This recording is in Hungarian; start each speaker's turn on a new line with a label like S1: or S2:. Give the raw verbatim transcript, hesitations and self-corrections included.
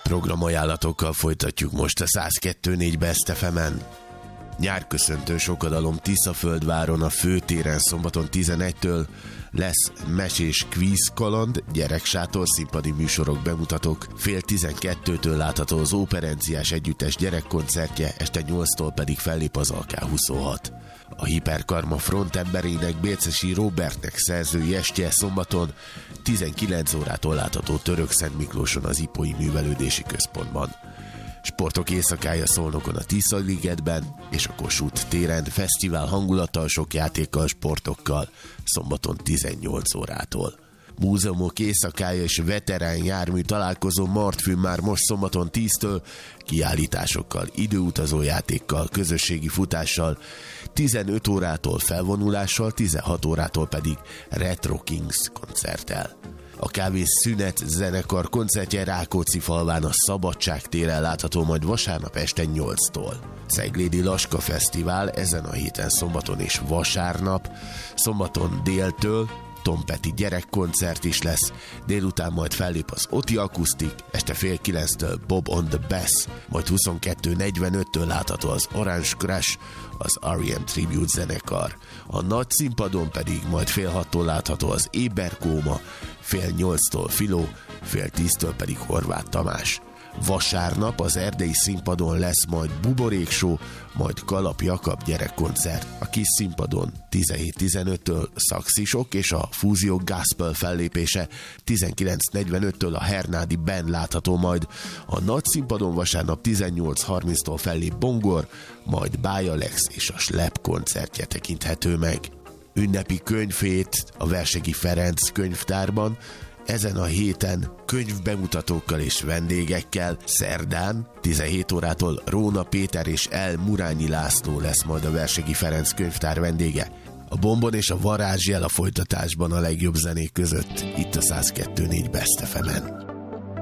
S1: Programajánlatokkal folytatjuk most a száz kettő négy Best ef emen. Nyárköszöntő sokadalom Tiszaföldváron a főtéren szombaton tizenegytől lesz mesés kvíz kaland, gyereksátor, színpadi műsorok, bemutatók, fél tizenkettőtől látható az Óperenciás Együttes gyerekkoncertje, este nyolctól pedig fellép az á ká huszonhat. A Hiperkarma frontemberének, Bércesi Robertnek szerzői estje szombaton tizenkilenc órától látható Törökszent Miklóson az Ipói Művelődési Központban. Sportok éjszakája Szolnokon a Tisza-ligetben és a Kossuth téren, fesztivál hangulattal, sok játékkal, sportokkal szombaton tizennyolc órától. Múzeumok éjszakája és veterán jármű találkozó Martfűn már most szombaton tíztől, kiállításokkal, időutazó játékkal, közösségi futással, tizenöt órától felvonulással, tizenhat órától pedig Retro Kings koncerttel. A Kávész Szünet zenekar koncertje Rákóczifalván a Szabadság téren látható majd vasárnap este nyolctól. Ceglédi Laska Fesztivál ezen a héten szombaton és vasárnap, szombaton déltől Tom Petty gyerekkoncert is lesz, délután majd fellép az Oti Akusztik, este fél kilenctől Bob on the Bass, majd huszonkettő negyvenöttől látható az Orange Crush, az er e em Tribute zenekar. A nagy színpadon pedig majd fél hattól látható az Éberkóma, fél nyolctól Filó, fél tíztől pedig Horváth Tamás. Vasárnap az erdélyi színpadon lesz majd Buborékshow, majd Kalap Jakab gyerekkoncert. A kis színpadon tizenhét tizenöttől Szaxisok és a Fúzió Gospel fellépése, tizenkilenc negyvenöttől a Hernádi Band látható majd. A nagy színpadon vasárnap tizennyolc harminctól fellép Bongor, majd Bája Lex és a Slep koncertje tekinthető meg. Ünnepi könyvhét a Versegi Ferenc könyvtárban, ezen a héten könyvbemutatókkal és vendégekkel, szerdán tizenhét órától Róna Péter és El Murányi László lesz majd a Versegi Ferenc könyvtár vendége. A Bombon és a Varázsjel a folytatásban a legjobb zenék között, itt a száz kettő négy Best ef emen.